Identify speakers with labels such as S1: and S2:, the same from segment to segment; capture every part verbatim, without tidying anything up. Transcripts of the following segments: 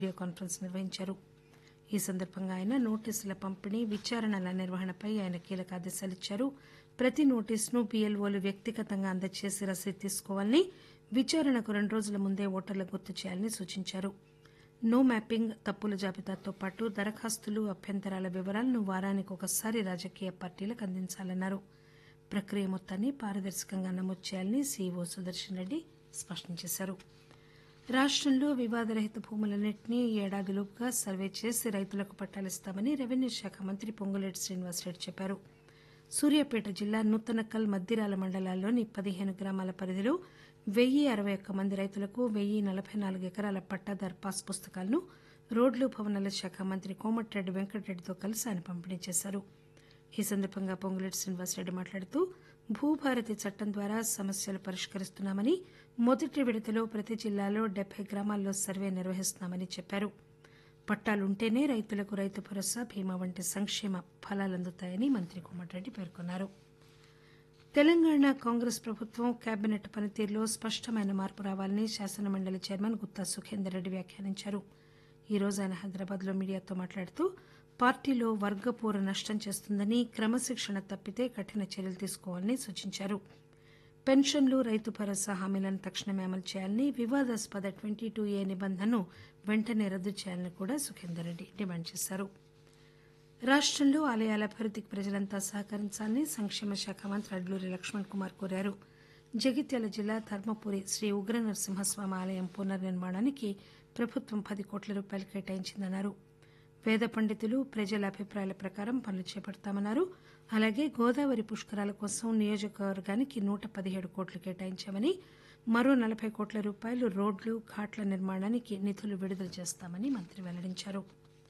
S1: Video conference నిర్వహించారు. ఈ సందర్భంగా ఆయన నోటీసుల పంపిణీ, విచారణల నిర్వహణపై ఆయన కీలక ఆదేశాలిచ్చారు. ప్రతి నోటీసును బీఎల్ఓలు వ్యక్తిగతంగా అందజేసి రసీదు తీసుకోవాలని, విచారణకు రెండు రోజుల ముందే ఓటర్లకు గుర్తు చేయాలని సూచించారు. నో మ్యాపింగ్, తప్పుల జాబితాతో పాటు దరఖాస్తులు, అభ్యంతరాల వివరాలను వారానికి ఒకసారి రాజకీయ పార్టీలకు అందించాలన్నారు. ప్రక్రియ మొత్తాన్ని పారదర్శకంగా నమోదు చేయాలని సీఈఓ సుదర్శన్ రెడ్డి స్పష్టం చేశారు. రాష్టంలో వివాదరహిత భూములన్నింటినీ ఈ ఏడాదిలోపుగా సర్వే చేసి రైతులకు పట్టాలిస్తామని రెవెన్యూ శాఖ మంత్రి పొంగులేటి శ్రీనివాసరెడ్డి చెప్పారు. సూర్యాపేట జిల్లా నూతనకల్, మద్దిరాల మండలాల్లోని పదిహేను గ్రామాల పరిధిలో వెయ్యి అరవై ఒక్క మంది రైతులకు వెయ్యి నలభై నాలుగు ఎకరాల పట్టాదారు పాస్ పుస్తకాలను రోడ్లు, భవనాల శాఖ మంత్రి కోమటిరెడ్డి వెంకటరెడ్డితో కలిసి ఆయన పంపిణీ చేశారు. ఈ సందర్భంగా పొంగులేటి శ్రీనివాసరెడ్డి మాట్లాడుతూ భూభారతి చట్టం ద్వారా సమస్యలు పరిష్కరిస్తున్నామని, మొదటి విడతలో ప్రతి జిల్లాలో డెబ్బై గ్రామాల్లో సర్వే నిర్వహిస్తున్నామని చెప్పారు. పట్టాలుంటేనే రైతులకు రైతు భరోసా, బీమా వంటి సంక్షేమ ఫలాలందుతాయని మంత్రి కోమటిరెడ్డి పేర్కొన్నారు. తెలంగాణ కాంగ్రెస్ ప్రభుత్వం కేబినెట్ పనితీరులో స్పష్టమైన మార్పు రావాలని శాసనమండలి చైర్మన్ గుత్తా సుఖేందర్ రెడ్డి వ్యాఖ్యానించారు. ఈ రోజు ఆయన హైదరాబాద్ లో మీడియాతో మాట్లాడుతూ పార్టీలో వర్గపోరు నష్టం చేస్తుందని, క్రమశిక్షణ తప్పితే కఠిన చర్యలు తీసుకోవాలని సూచించారు. పెన్షన్లు, రైతు భరోసా హామీలను తక్షణమే అమలు చేయాలని, వివాదాస్పద ట్వంటీ టూ ఏ నిబంధనను వెంటనే రద్దు చేయాలని కూడా సుఖేందర్ రెడ్డి డిమాండ్ చేశారు. రాష్టంలో ఆలయాల అభివృద్దికి ప్రజలంతా సహకరించాలని సంక్షేమ శాఖ మంత్రి అడ్లూరి లక్ష్మణ్ కుమార్ కోరారు. జగిత్యాల జిల్లా ధర్మపురి శ్రీ ఉగ్ర నరసింహస్వామి ఆలయం పునర్నిర్మాణానికి ప్రభుత్వం పది కోట్ల రూపాయలు కేటాయించిందన్నారు. వేద పండితులు, ప్రజల అభిప్రాయాల ప్రకారం పనులు చేపడతామన్నారు. అలాగే గోదావరి పుష్కరాల కోసం నియోజకవర్గానికి నూట పదిహేడు కోట్లు కేటాయించామని, మరో నలభై కోట్ల రూపాయలు రోడ్లు, ఘాట్ల నిర్మాణానికి నిధులు విడుదల చేస్తామని మంత్రి వెల్లడించారు.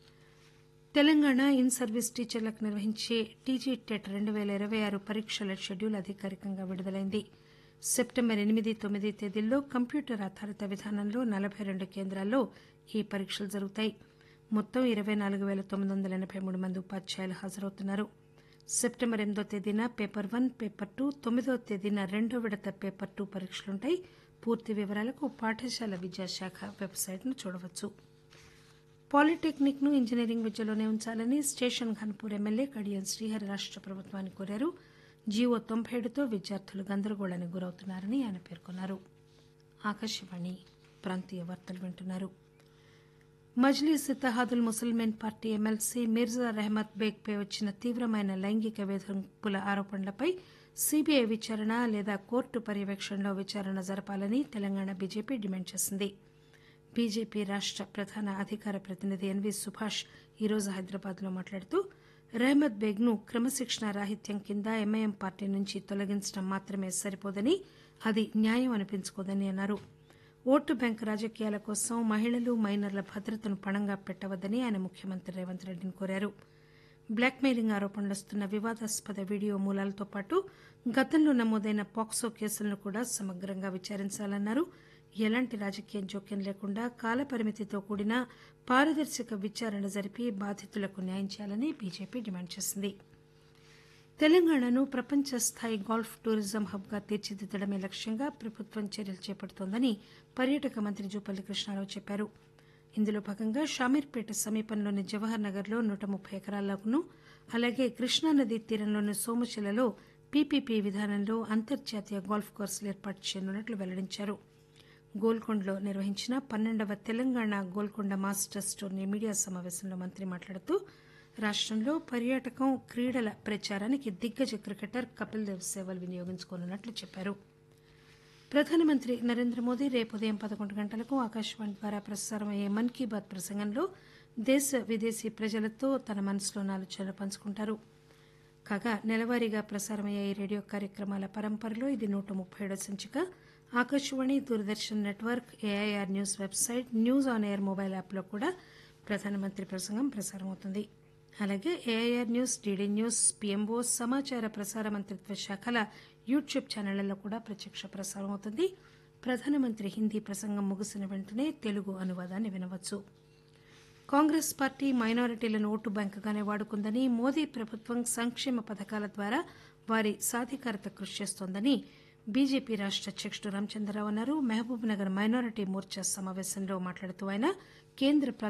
S1: తెలంగాణ ఇన్ సర్వీస్ టీచర్లకు నిర్వహించే టీజీ టెట్ రెండు పేల ఇరవై ఆరు పరీక్షల షెడ్యూల్ అధికారికంగా విడుదలైంది. సెప్టెంబర్ ఎనిమిది, తొమ్మిది తేదీల్లో కంప్యూటర్ ఆధారిత విధానంలో నలభై రెండు కేంద్రాల్లో ఈ పరీక్షలు జరుగుతాయి. మొత్తం ఇరవై నాలుగు పేల తొమ్మిది వందల ఎనబై మూడు మంది ఉపాధ్యాయులు హాజరవుతున్నారు. సెప్టెంబర్ ఎనిమిదో తేదీన పేపర్ వన్, పేపర్ టూ, తొమ్మిదో తేదీన రెండో విడత పేపర్ టూ పరీక్షలుంటాయి. పూర్తి వివరాలకు పాఠశాల విద్యాశాఖ వెబ్సైట్ను చూడవచ్చు. పాలిటెక్నిక్ ను ఇంజనీరింగ్ విద్యలోనే ఉంచాలని స్టేషన్ ఘన్పూర్ ఎమ్మెల్యే కడియం శ్రీహరి రాష్ట ప్రభుత్వాన్ని కోరారు. జీవో తొంభై ఏడుతో విద్యార్థులు గందరగోళానికి గురవుతున్నారని ఆయన పేర్కొన్నారు. ఆకాశవాణి ప్రాంతీయ వార్తలు వింటున్నారు. మజ్లీస్ ఇత్తహాదుల్ ముసల్మేన్ పార్టీ ఎమ్మెల్సీ మిర్జా రెహమత్ బేగ్ పై వచ్చిన తీవ్రమైన లైంగిక వేధింపుల ఆరోపణలపై సీబీఐ విచారణ లేదా కోర్టు పర్యవేక్షణలో విచారణ జరపాలని తెలంగాణ బీజేపీ డిమాండ్ చేసింది. బీజేపీ రాష్ట ప్రధాన అధికార ప్రతినిధి ఎన్వీ సుభాష్ ఈరోజు హైదరాబాద్ లో మాట్లాడుతూ రెహమత్ బేగ్ ను క్రమశిక్షణ రాహిత్యం కింద ఎంఐఎం పార్టీ నుంచి తొలగించడం మాత్రమే సరిపోదని, అది న్యాయం అనిపించుకోదని అన్నారు. ఓటు బ్యాంకు రాజకీయాల కోసం మహిళలు, మైనర్ల భద్రతను పణంగా పెట్టవద్దని ఆయన ముఖ్యమంత్రి రేవంత్ రెడ్డిని కోరారు. బ్లాక్ మెయిలింగ్ ఆరోపణలు వస్తున్న వివాదాస్పద వీడియో మూలాలతో పాటు గతంలో నమోదైన పాక్సో కేసులను కూడా సమగ్రంగా విచారించాలన్నారు. ఎలాంటి రాజకీయ జోక్యం లేకుండా కాలపరిమితితో కూడిన పారదర్శక విచారణ జరిపి బాధితులకు న్యాయం చేయాలని బీజేపీ డిమాండ్ చేసింది. తెలంగాణను ప్రపంచ స్థాయి గోల్ఫ్ టూరిజం హబ్ గా తీర్చిదిద్దడమే లక్ష్యంగా ప్రభుత్వం చర్యలు చేపడుతోందని పర్యాటక మంత్రి జూపల్లి కృష్ణారావు చెప్పారు. ఇందులో భాగంగా షామీర్పేట సమీపంలోని జవహర్ నగర్ లో నూట ముప్పై ఎకరాలను, అలాగే కృష్ణానదీ తీరంలోని సోమశిలలో పీపీపీ విధానంలో అంతర్జాతీయ గోల్ఫ్ కోర్సులు ఏర్పాటు చేయనున్నట్లు వెల్లడించారు. గోల్కొండలో నిర్వహించిన పన్నెండవ Telangana Golconda masters tourney media సమావేశంలో మంత్రి మాట్లాడుతూ రాష్టంలో పర్యాటకం, క్రీడల ప్రచారానికి దిగ్గజ క్రికెటర్ కపిల్ దేవ్ సేవలు వినియోగించుకోనున్నట్లు చెప్పారు. ప్రధానమంత్రి నరేంద్ర మోదీ రేపు ఉదయం పదకొండు గంటలకు ఆకాశవాణి ద్వారా ప్రసారమయ్యే మన్ కీ బాత్ ప్రసంగంలో దేశ, విదేశీ ప్రజలతో తన మనసులోని ఆలోచనలు పంచుకుంటారు. కాగా నెలవారీగా ప్రసారమయ్యే ఈ రేడియో కార్యక్రమాల పరంపరలో ఇది నూట ముప్పై ఏడో సంచిక. Akashvani, Doordarshan network, AIR news website, news on air mobile యాప్లో కూడా ప్రధానమంత్రి ప్రసంగం ప్రసారమవుతుంది. అలాగే AIR news, DD news, PMO, సమాచార ప్రసార మంత్రిత్వ శాఖల యూట్యూబ్ ఛానళ్లలో కూడా ప్రత్యక్ష ప్రసారం అవుతుంది. ప్రధానమంత్రి హిందీ ప్రసంగం ముగిసిన వెంటనే తెలుగు అనువాదాన్ని వినవచ్చు. కాంగ్రెస్ పార్టీ మైనారిటీలను ఓటు బ్యాంకుగానే వాడుకుందని, మోదీ ప్రభుత్వం సంక్షేమ పథకాల ద్వారా వారి సాధికారత కృషి చేస్తోందని బీజేపీ రాష్ట అధ్యకుడు రామచంద్రరావు అన్నారు. మహబూబ్ నగర్ మైనారిటీ మోర్చా సమావేశంలో మాట్లాడుతూ ఆయన కేంద్ర